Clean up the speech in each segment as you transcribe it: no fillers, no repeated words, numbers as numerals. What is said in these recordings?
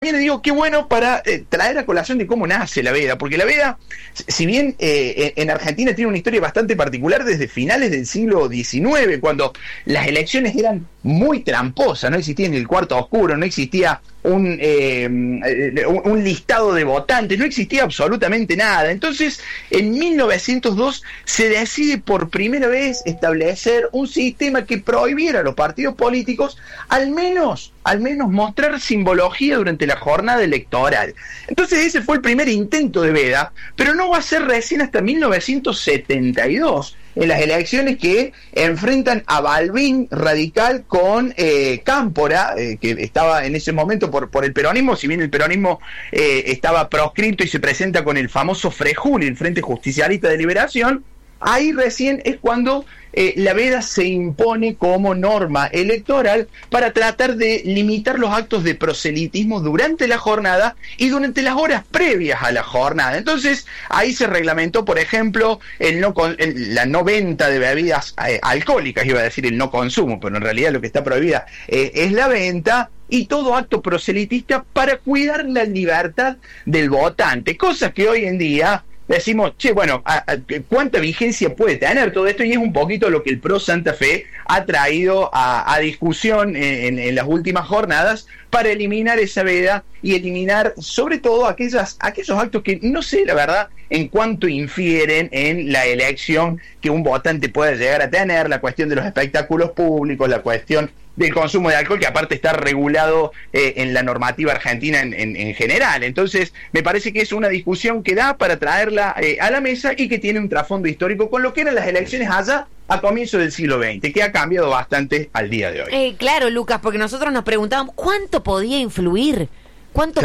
digo, qué bueno para traer a colación de cómo nace la veda, porque la veda, si bien en Argentina tiene una historia bastante particular desde finales del siglo XIX, cuando las elecciones eran muy tramposas, no existía ni el cuarto oscuro, no existía un listado de votantes, no existía absolutamente nada. Entonces, en 1902 se decide por primera vez establecer un sistema que prohibiera a los partidos políticos al menos mostrar simbología durante la jornada electoral. Entonces ese fue el primer intento de veda, pero no va a ser recién hasta 1972, en las elecciones que enfrentan a Balbín radical con Cámpora, que estaba en ese momento por el peronismo, si bien el peronismo estaba proscrito y se presenta con el famoso Frejún, el Frente Justicialista de Liberación. Ahí recién es cuando la veda se impone como norma electoral para tratar de limitar los actos de proselitismo durante la jornada y durante las horas previas a la jornada. Entonces, ahí se reglamentó, por ejemplo, la no venta de bebidas alcohólicas, iba a decir el no consumo, pero en realidad lo que está prohibida es la venta, y todo acto proselitista para cuidar la libertad del votante, cosas que hoy en día decimos, bueno, ¿cuánta vigencia puede tener todo esto? Y es un poquito lo que el Pro Santa Fe ha traído a discusión en las últimas jornadas para eliminar esa veda y eliminar sobre todo aquellos actos que no sé, la verdad, en cuánto infieren en la elección que un votante pueda llegar a tener, la cuestión de los espectáculos públicos, la cuestión del consumo de alcohol, que aparte está regulado en la normativa argentina en general. Entonces, me parece que es una discusión que da para traerla a la mesa y que tiene un trasfondo histórico con lo que eran las elecciones allá a comienzos del siglo XX, que ha cambiado bastante al día de hoy. Claro, Lucas, porque nosotros nos preguntábamos ¿cuánto podía influir? ¿Cuánto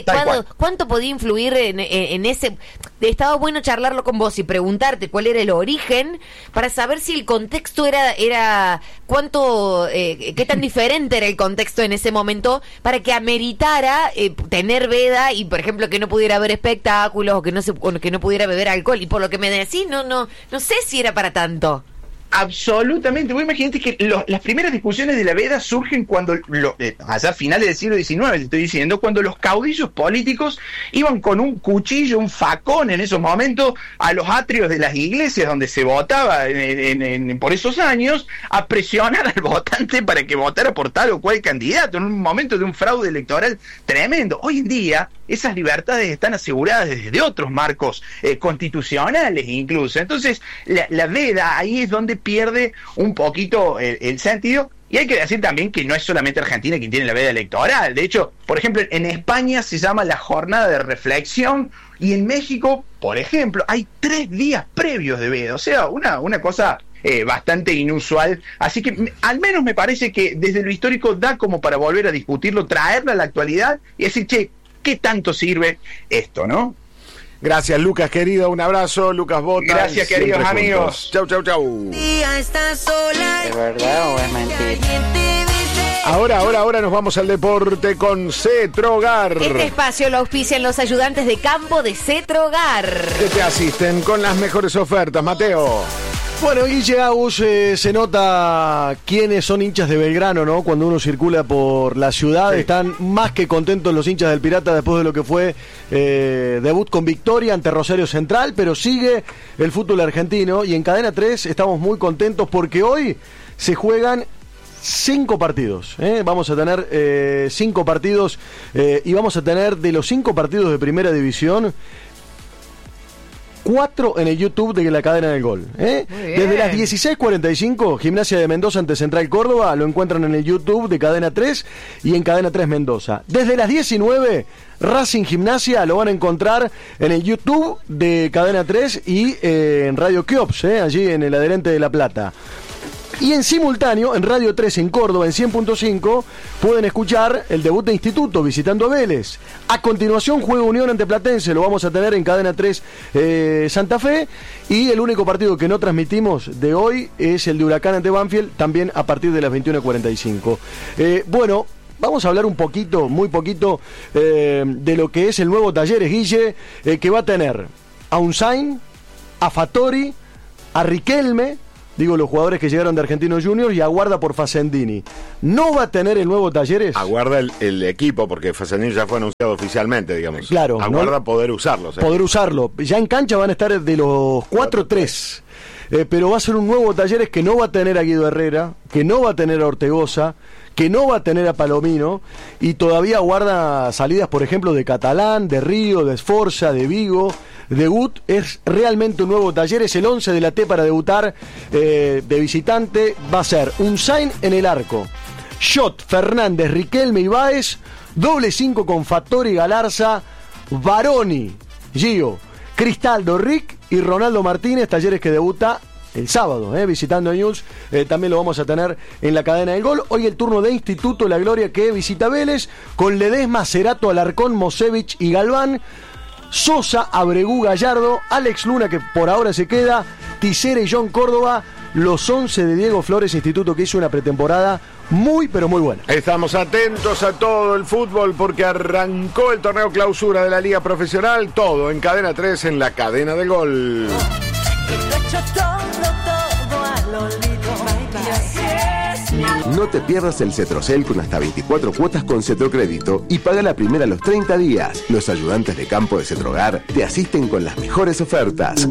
podía influir en ese? Estaba bueno charlarlo con vos y preguntarte cuál era el origen para saber si el contexto era cuánto, qué tan diferente era el contexto en ese momento para que ameritara tener veda y, por ejemplo, que no pudiera haber espectáculos o que no pudiera beber alcohol. Y por lo que me decís, no sé si era para tanto. Absolutamente. Vos imaginate que las primeras discusiones de la veda surgen cuando, allá a finales del siglo XIX, te estoy diciendo, cuando los caudillos políticos iban con un cuchillo, un facón en esos momentos, a los atrios de las iglesias donde se votaba por esos años, a presionar al votante para que votara por tal o cual candidato, en un momento de un fraude electoral tremendo. Hoy en día, esas libertades están aseguradas desde otros marcos constitucionales incluso. Entonces, la veda ahí es donde pierde un poquito el sentido. Y hay que decir también que no es solamente Argentina quien tiene la veda electoral. De hecho, por ejemplo, en España se llama la jornada de reflexión, y en México, por ejemplo, hay 3 días previos de veda. O sea, una cosa bastante inusual. Así que al menos me parece que desde lo histórico da como para volver a discutirlo, traerlo a la actualidad y decir, ¿qué tanto sirve esto, no? Gracias, Lucas, querido. Un abrazo, Lucas Bota. Gracias, queridos amigos. Chau, chau, chau. ¿Es verdad o es mentira? Ahora nos vamos al deporte con Cetrogar. Este espacio lo auspician los ayudantes de campo de Cetrogar, Que te asisten con las mejores ofertas, Mateo. Bueno, Guille Agus, se nota quiénes son hinchas de Belgrano, ¿no? Cuando uno circula por la ciudad, sí. Están más que contentos los hinchas del Pirata después de lo que fue debut con victoria ante Rosario Central, pero sigue el fútbol argentino y en Cadena 3 estamos muy contentos porque hoy se juegan 5 partidos, vamos a tener 5 partidos y vamos a tener de los 5 partidos de primera división 4 en el YouTube de la cadena del gol. Desde las 16:45, Gimnasia de Mendoza ante Central Córdoba, lo encuentran en el YouTube de Cadena 3 y en Cadena 3 Mendoza. Desde las 19, Racing Gimnasia lo van a encontrar en el YouTube de Cadena 3 y en Radio Kiops, allí en el Adherente de La Plata. Y en simultáneo, en Radio 3 en Córdoba, en 100.5, pueden escuchar el debut de Instituto visitando a Vélez. A continuación, juega Unión ante Platense, lo vamos a tener en Cadena 3 Santa Fe. Y el único partido que no transmitimos de hoy es el de Huracán ante Banfield, también a partir de las 21:45. Bueno, vamos a hablar un poquito, muy poquito, de lo que es el nuevo Talleres, Guille, que va a tener a Unzain, a Fattori, a Riquelme, digo los jugadores que llegaron de Argentinos Juniors, y aguarda por Facendini. ¿No va a tener el nuevo Talleres? Aguarda el equipo, porque Facendini ya fue anunciado oficialmente, digamos. Claro. Aguarda poder usarlo. Poder usarlo. Ya en cancha van a estar de los 4-3. Pero va a ser un nuevo Talleres que no va a tener a Guido Herrera, que no va a tener a Ortegoza, que no va a tener a Palomino, y todavía guarda salidas, por ejemplo, de Catalán, de Río, de Sforza, de Vigo, de Gut. Es realmente un nuevo Talleres. El 11 de la T para debutar de visitante va a ser Unzain en el arco, Schott, Fernández, Riquelme y Báez, doble 5 con Fattori, Galarza, Baroni, Gio, Cristaldo, Rick y Ronaldo Martínez. Talleres que debuta el sábado, visitando a News. También lo vamos a tener en la cadena del gol. Hoy el turno de Instituto La Gloria, que visita Vélez, con Ledesma, Cerato, Alarcón, Mosevich y Galván, Sosa, Abregú, Gallardo, Alex Luna, que por ahora se queda, Tisera y John Córdoba, los 11 de Diego Flores. Instituto que hizo una pretemporada muy, pero muy buena. Estamos atentos a todo el fútbol, porque arrancó el torneo clausura de la Liga Profesional. Todo en Cadena 3, en la cadena del gol. No te pierdas el Cetrocel con hasta 24 cuotas con Cetrocrédito y paga la primera a los 30 días. Los ayudantes de campo de Cetrogar te asisten con las mejores ofertas.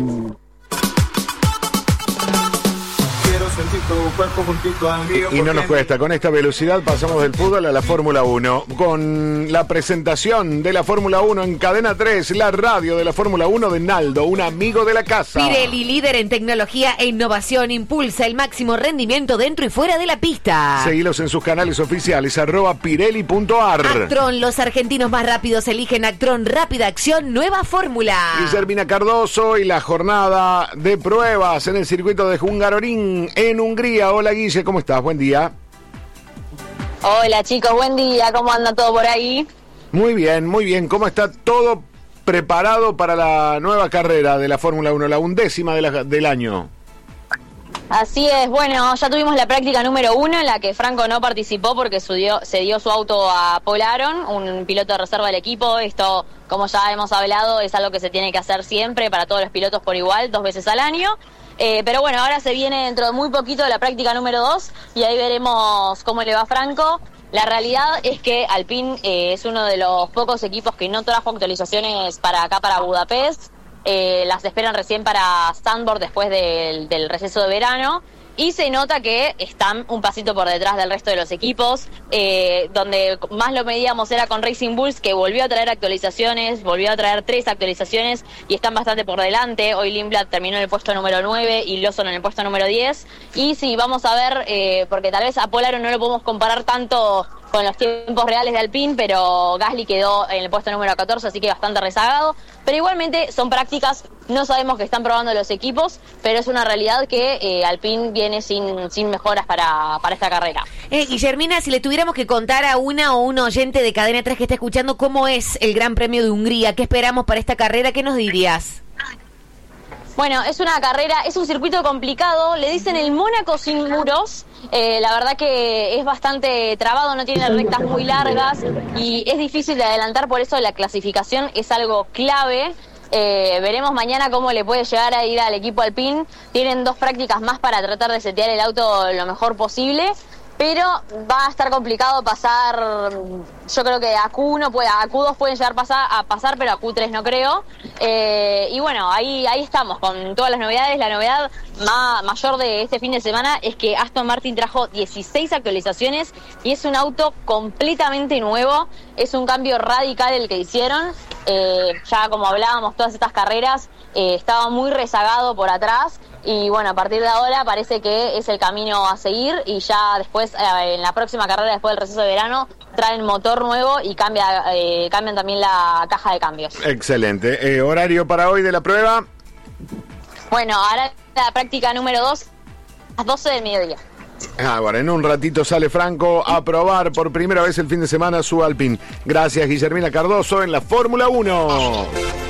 Y no nos cuesta, con esta velocidad pasamos del fútbol a la Fórmula 1, con la presentación de la Fórmula 1 en Cadena 3, la radio de la Fórmula 1 de Naldo, un amigo de la casa. Pirelli, líder en tecnología e innovación, impulsa el máximo rendimiento dentro y fuera de la pista. Seguilos en sus canales oficiales, @pirelli.ar. Actron, los argentinos más rápidos eligen Actron, rápida acción, nueva fórmula. Guillermina Cardoso y la jornada de pruebas en el circuito de Hungaroring en Hungría. Hola Guille, ¿cómo estás? Buen día. Hola chicos, buen día, ¿cómo anda todo por ahí? Muy bien, muy bien. ¿Cómo está todo preparado para la nueva carrera de la Fórmula 1, la 11ª del año? Así es, bueno, ya tuvimos la práctica número 1 en la que Franco no participó porque se dio su auto a Paul Aron, un piloto de reserva del equipo. Esto, como ya hemos hablado, es algo que se tiene que hacer siempre para todos los pilotos por igual, 2 veces al año. Pero bueno, ahora se viene dentro de muy poquito la práctica número 2 y ahí veremos cómo le va a Franco. La realidad es que Alpine es uno de los pocos equipos que no trajo actualizaciones para acá, para Budapest. Las esperan recién para Zandvoort después del receso de verano. Y se nota que están un pasito por detrás del resto de los equipos. Donde más lo medíamos era con Racing Bulls, que volvió a traer actualizaciones, volvió a traer 3 actualizaciones y están bastante por delante. Hoy Lindblad terminó en el puesto número 9 y Lawson en el puesto número 10. Y sí, vamos a ver, porque tal vez a Paul Aron no lo podemos comparar tanto con los tiempos reales de Alpine, pero Gasly quedó en el puesto número 14, así que bastante rezagado. Pero igualmente son prácticas, no sabemos qué están probando los equipos, pero es una realidad que Alpine viene sin mejoras para esta carrera. Guillermina, si le tuviéramos que contar a una o un oyente de Cadena 3 que está escuchando cómo es el Gran Premio de Hungría, ¿qué esperamos para esta carrera? ¿Qué nos dirías? Bueno, es una carrera, es un circuito complicado, le dicen el Mónaco sin muros. La verdad que es bastante trabado, no tiene rectas muy largas y es difícil de adelantar, por eso la clasificación es algo clave. Veremos mañana cómo le puede llegar a ir al equipo Alpine. Tienen 2 prácticas más para tratar de setear el auto lo mejor posible, pero va a estar complicado pasar. Yo creo que a Q1 a Q2 pueden llegar a pasar, pero a Q3 no creo. Y bueno, ahí estamos con todas las novedades. La novedad mayor de este fin de semana es que Aston Martin trajo 16 actualizaciones y es un auto completamente nuevo. Es un cambio radical el que hicieron. Ya como hablábamos, todas estas carreras estaba muy rezagado por atrás. Y bueno, a partir de ahora parece que es el camino a seguir y ya después, en la próxima carrera después del receso de verano, traen motor nuevo y cambian también la caja de cambios. Excelente. ¿Horario para hoy de la prueba? Bueno, ahora la práctica número 2, a las 12 del mediodía. Bueno, en un ratito sale Franco a probar por primera vez el fin de semana su Alpine. Gracias, Guillermina Cardoso en la Fórmula 1.